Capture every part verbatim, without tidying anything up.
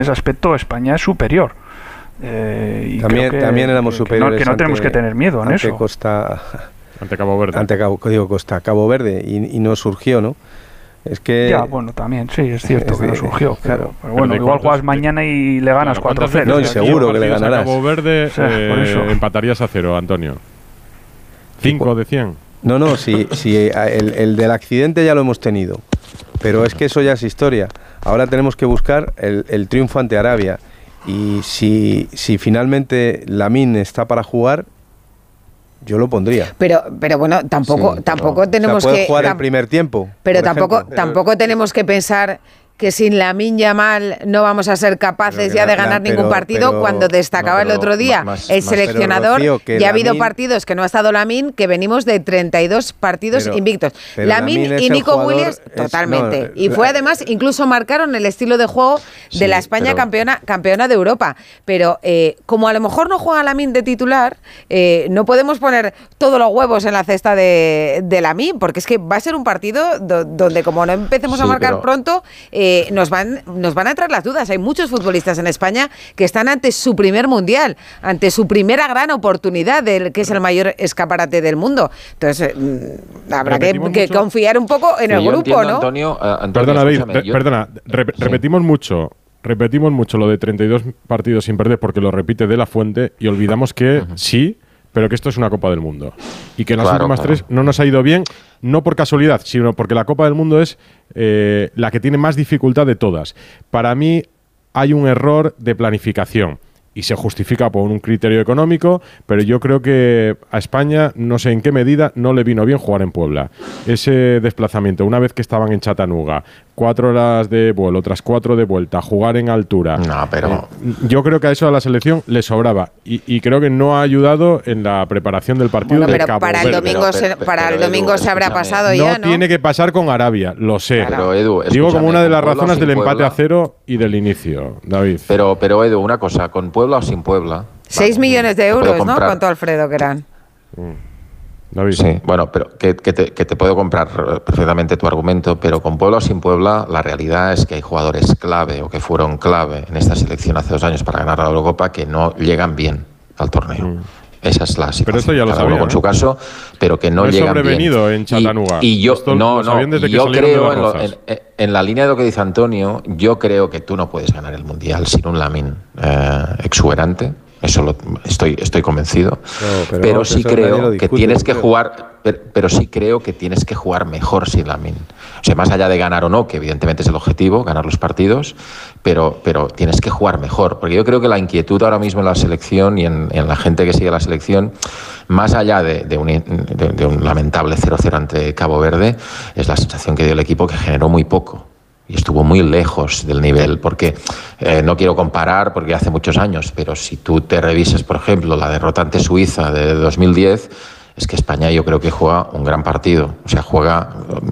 ese aspecto España es superior. Eh, y también, creo que, también éramos que, superiores. Que no, que no tenemos ante, que tener miedo en ante eso. Costa, ante Cabo Verde. Ante Cabo, digo Costa, Cabo Verde, y, y no surgió, ¿no? Es que... Ya, bueno, también, sí, es cierto es que no surgió. Claro, pero, pero bueno, pero igual juegas mañana y le ganas claro, cuatro cero. No, y seguro que le ganarás. A Cabo Verde o sea, eh, por eso. empatarías a cero, Antonio. ¿Cinco de cien? No, no, sí, sí el, el del accidente ya lo hemos tenido. Pero es que eso ya es historia. Ahora tenemos que buscar el, el triunfo ante Arabia. Y si, si finalmente Lamine está para jugar, yo lo pondría. Pero, pero bueno, tampoco, sí, tampoco pero, tenemos o sea, puede que jugar el primer tiempo. Pero tampoco, ejemplo. tampoco tenemos que pensar que sin Lamine Yamal no vamos a ser capaces ya de ganar la, pero, ningún partido, pero, cuando destacaba no, pero, el otro día más, el más, seleccionador. Pero, Rocío, ya ha habido partidos que no ha estado Lamine, que venimos de treinta y dos partidos pero, invictos. Pero Lamine, Lamine y Nico Williams, es, totalmente. No, y fue además, incluso marcaron el estilo de juego de sí, la España pero, campeona, campeona de Europa. Pero eh, como a lo mejor no juega Lamine de titular, eh, no podemos poner todos los huevos en la cesta de, de Lamine, porque es que va a ser un partido do, donde como no empecemos sí, a marcar pero, pronto, eh, nos van nos van a entrar las dudas. Hay muchos futbolistas en España que están ante su primer mundial, ante su primera gran oportunidad, del que es el mayor escaparate del mundo. Entonces, eh, habrá que, que confiar un poco en sí, el grupo, entiendo, ¿no? Antonio, uh, Antonio, perdona, David, re, yo... perdona, re, sí. repetimos mucho. Repetimos mucho lo de treinta y dos partidos sin perder porque lo repite De La Fuente y olvidamos que uh-huh. sí, pero que esto es una Copa del Mundo y que en las claro, últimas claro. tres no nos ha ido bien, no por casualidad, sino porque la Copa del Mundo es eh, la que tiene más dificultad de todas. Para mí hay un error de planificación y se justifica por un criterio económico, pero yo creo que a España, no sé en qué medida, no le vino bien jugar en Puebla. Ese desplazamiento, una vez que estaban en Chattanooga, cuatro horas de vuelo, otras cuatro de vuelta, jugar en altura. No, pero... Eh, yo creo que a eso a la selección le sobraba y, y creo que no ha ayudado en la preparación del partido bueno, de pero Cabo para Verde. El domingo pero, se, pero, para pero, el domingo Edu, se habrá pasado no ya, ¿no? tiene que pasar con Arabia, lo sé. Pero, Edu, digo como una de las Puebla razones del empate Puebla, a cero y del inicio, David. Pero, pero Edu, una cosa, con Puebla o sin Puebla... Seis vale, millones de euros, ¿no? Contó Alfredo que eran. David. Sí, bueno, pero que, que, te, que te puedo comprar perfectamente tu argumento, pero con Puebla o sin Puebla, la realidad es que hay jugadores clave o que fueron clave en esta selección hace dos años para ganar la Eurocopa que no llegan bien al torneo. Mm. Esa es la situación. Pero esto ya lo Cada sabía, uno con ¿no? su caso, pero que no, no llegan bien. sobrevenido en Chattanooga. Y, y yo, esto no, no, desde y yo que creo, en, lo, en, en la línea de lo que dice Antonio, yo creo que tú no puedes ganar el Mundial sin un Lamine eh, exuberante. Eso lo, estoy, estoy convencido. No, pero pero sí creo discute, que tienes que jugar, pero, pero sí creo que tienes que jugar mejor sin Lamine. O sea, más allá de ganar o no, que evidentemente es el objetivo, ganar los partidos, pero, pero tienes que jugar mejor. Porque yo creo que la inquietud ahora mismo en la selección y en, en la gente que sigue la selección, más allá de, de, un, de, de un lamentable cero cero ante Cabo Verde, es la sensación que dio el equipo que generó muy poco. Y estuvo muy lejos del nivel, porque eh, no quiero comparar porque hace muchos años, pero si tú te revisas, por ejemplo, la derrota ante Suiza de dos mil diez, es que España yo creo que juega un gran partido. O sea, juega,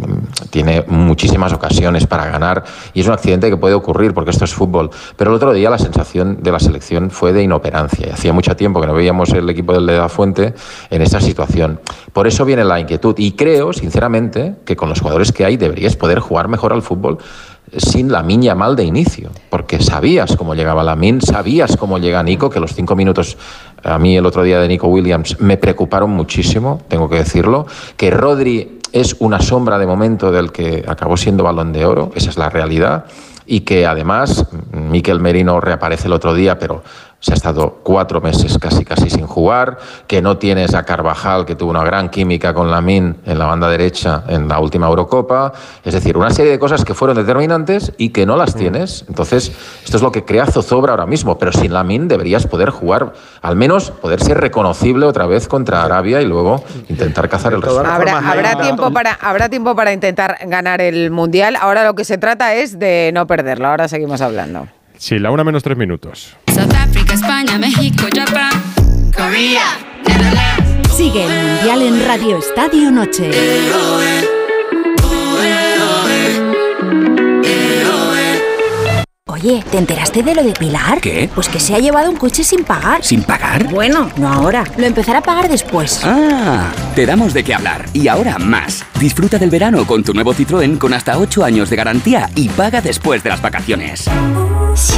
tiene muchísimas ocasiones para ganar y es un accidente que puede ocurrir porque esto es fútbol. Pero el otro día la sensación de la selección fue de inoperancia y hacía mucho tiempo que no veíamos el equipo del de La Fuente en esa situación. Por eso viene la inquietud y creo, sinceramente, que con los jugadores que hay deberías poder jugar mejor al fútbol sin Lamine Yamal de inicio, porque sabías cómo llegaba Lamine, sabías cómo llega Nico, que los cinco minutos a mí el otro día de Nico Williams me preocuparon muchísimo, tengo que decirlo, que Rodri es una sombra de momento del que acabó siendo Balón de Oro, esa es la realidad, y que además Mikel Merino reaparece el otro día, pero se ha estado cuatro meses casi casi sin jugar, que no tienes a Carvajal, que tuvo una gran química con Lamine en la banda derecha en la última Eurocopa, es decir, una serie de cosas que fueron determinantes y que no las tienes. Entonces, esto es lo que crea zozobra ahora mismo, pero sin Lamine deberías poder jugar, al menos poder ser reconocible otra vez contra Arabia y luego intentar cazar el resultado. Habrá, habrá, tiempo para, habrá tiempo para intentar ganar el Mundial, ahora lo que se trata es de no perderlo, ahora seguimos hablando. Sí, la una menos tres minutos. South Africa, España, México, Japón, Corea, Netherlands. Sigue el Mundial en Radio Estadio Noche. Oye, ¿te enteraste de lo de Pilar? ¿Qué? Pues que se ha llevado un coche sin pagar. ¿Sin pagar? Bueno, no ahora. Lo empezará a pagar después. Ah, te damos de qué hablar. Y ahora más. Disfruta del verano con tu nuevo Citroën con hasta ocho años de garantía y paga después de las vacaciones.